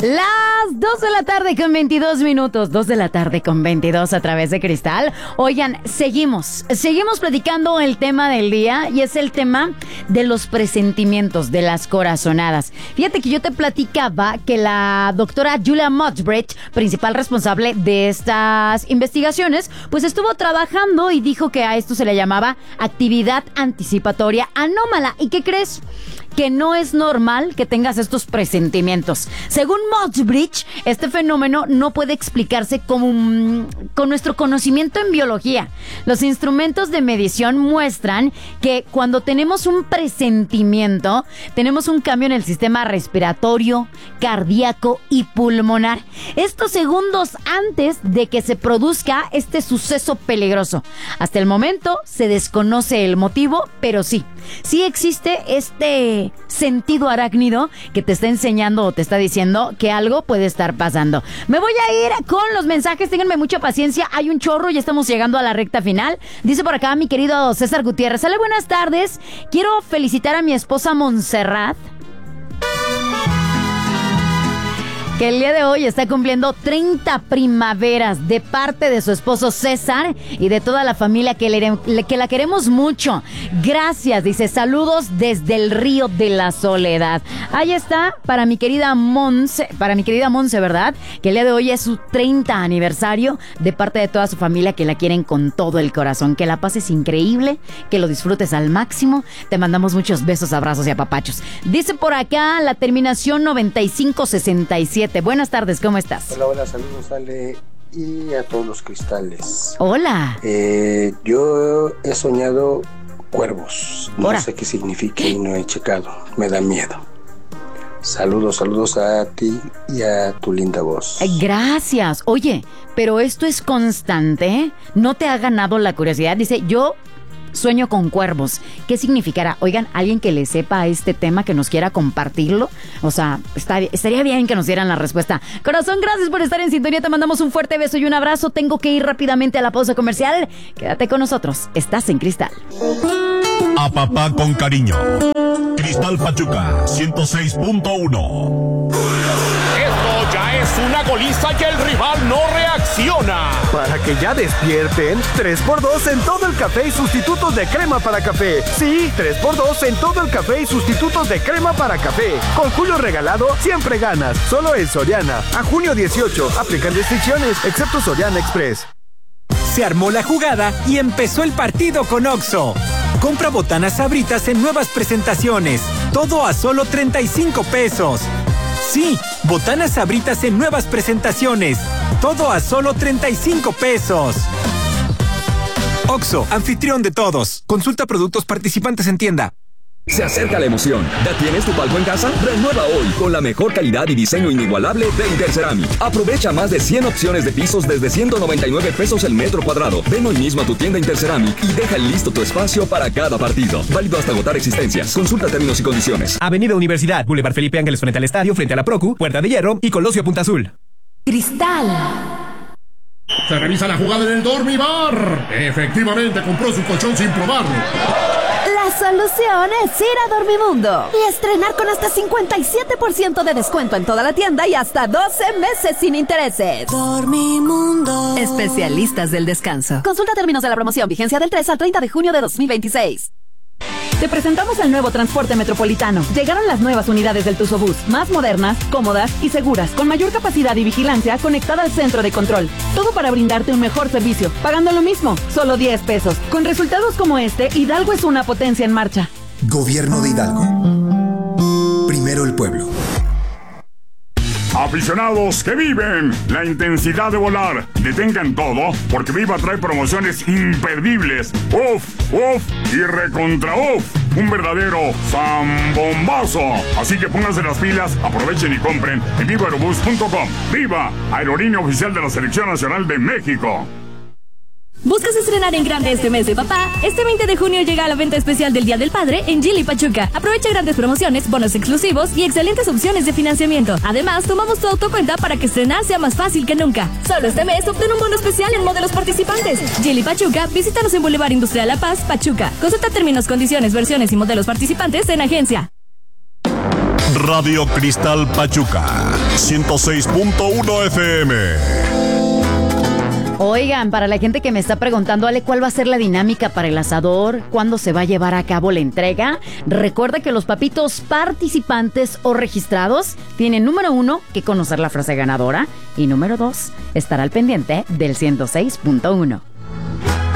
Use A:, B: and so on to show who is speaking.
A: Las 2 de la tarde con 22 minutos, 2 de la tarde con 22 a través de Cristal. Oigan, seguimos platicando el tema del día y es el tema de los presentimientos, de las corazonadas. Fíjate que yo te platicaba que la doctora Julia Motsbridge, principal responsable de estas investigaciones, pues estuvo trabajando y dijo que a esto se le llamaba actividad anticipatoria anómala. ¿Y qué crees? Que no es normal que tengas estos presentimientos. Según Motsbridge, este fenómeno no puede explicarse con nuestro conocimiento en biología. Los instrumentos de medición muestran que cuando tenemos un presentimiento, tenemos un cambio en el sistema respiratorio, cardíaco y pulmonar. Estos segundos antes de que se produzca este suceso peligroso. Hasta el momento se desconoce el motivo, pero sí existe este sentido arácnido que te está enseñando o te está diciendo que algo puede estar pasando. Me voy a ir con los mensajes, ténganme mucha paciencia, hay un chorro y estamos llegando a la recta final. Dice por acá mi querido César Gutiérrez: hola, buenas tardes, quiero felicitar a mi esposa Montserrat, que el día de hoy está cumpliendo 30 primaveras, de parte de su esposo César y de toda la familia que la queremos mucho. Gracias, dice, saludos desde el Río de la Soledad. Ahí está, para mi querida Monse, ¿verdad? Que el día de hoy es su 30 aniversario, de parte de toda su familia que la quieren con todo el corazón. Que la pases increíble, que lo disfrutes al máximo. Te mandamos muchos besos, abrazos y apapachos. Dice por acá la terminación 9567. Buenas tardes, ¿cómo estás?
B: Hola, saludos Ale y a todos los cristales.
A: Hola.
B: Yo he soñado cuervos. No
A: Hola.
B: sé qué significa y no he checado. Me da miedo. Saludos a ti y a tu linda voz.
A: Gracias. Oye, pero esto es constante, ¿no te ha ganado la curiosidad? Dice, yo sueño con cuervos. ¿Qué significará? Oigan, alguien que le sepa este tema, que nos quiera compartirlo. O sea, estaría bien que nos dieran la respuesta. Corazón, gracias por estar en sintonía. Te mandamos un fuerte beso y un abrazo. Tengo que ir rápidamente a la pausa comercial. Quédate con nosotros. Estás en Cristal.
C: A papá con cariño. Cristal Pachuca 106.1.
D: Esto ya es una goliza y el rival no reacciona.
E: Para que ya despierten, 3x2 en todo el café y sustitutos de crema para café. Sí, 3x2 en todo el café y sustitutos de crema para café. Con julio regalado, siempre ganas. Solo en Soriana. A junio 18. Aplican restricciones, excepto Soriana Express.
F: Se armó la jugada y empezó el partido con Oxxo. Compra botanas Sabritas en nuevas presentaciones. Todo a solo 35 pesos. Sí, botanas Sabritas en nuevas presentaciones. Todo a solo 35 pesos. Oxxo, anfitrión de todos. Consulta productos participantes en tienda.
G: Se acerca la emoción. ¿Ya tienes tu palco en casa? Renueva hoy con la mejor calidad y diseño inigualable de Interceramic. Aprovecha más de 100 opciones de pisos desde 199 pesos el metro cuadrado. Ven hoy mismo a tu tienda Interceramic y deja listo tu espacio para cada partido. Válido hasta agotar existencias. Consulta términos y condiciones.
F: Avenida Universidad, Boulevard Felipe Ángeles frente al estadio, frente a la Procu, Puerta de Hierro y Colosio Punta Azul.
A: Cristal.
D: Se revisa la jugada en el Dormibar. Efectivamente compró su colchón sin probarlo.
H: La solución es ir a Dormimundo y estrenar con hasta 57% de descuento en toda la tienda y hasta 12 meses sin intereses. Dormimundo. Especialistas del descanso. Consulta términos de la promoción. Vigencia del 3 al 30 de junio de 2026.
A: Te presentamos el nuevo transporte metropolitano. Llegaron las nuevas unidades del Tuzobús, más modernas, cómodas y seguras, con mayor capacidad y vigilancia conectada al centro de control. Todo para brindarte un mejor servicio, pagando lo mismo, solo 10 pesos. Con resultados como este, Hidalgo es una potencia en marcha.
I: Gobierno de Hidalgo. Primero el pueblo.
J: Aficionados que viven la intensidad de volar, detengan todo porque Viva trae promociones imperdibles. ¡Uf! ¡Uf! Y recontra ¡uf! Un verdadero zambombazo. Así que pónganse las pilas, aprovechen y compren en vivaerobus.com. ¡Viva! Aerolínea oficial de la Selección Nacional de México.
K: ¿Buscas estrenar en grande este mes de papá? Este 20 de junio llega la venta especial del Día del Padre en Gili Pachuca. Aprovecha grandes promociones, bonos exclusivos y excelentes opciones de financiamiento. Además, tomamos tu autocuenta para que estrenar sea más fácil que nunca. Solo este mes obtén un bono especial en modelos participantes. Gili Pachuca, visítanos en Boulevard Industrial La Paz, Pachuca. Consulta términos, condiciones, versiones y modelos participantes en agencia.
C: Radio Cristal Pachuca, 106.1 FM.
A: Oigan, para la gente que me está preguntando, Ale, ¿cuál va a ser la dinámica para el asador? ¿Cuándo se va a llevar a cabo la entrega? Recuerda que los papitos participantes o registrados tienen, número 1, que conocer la frase ganadora, y número 2, estar al pendiente del 106.1.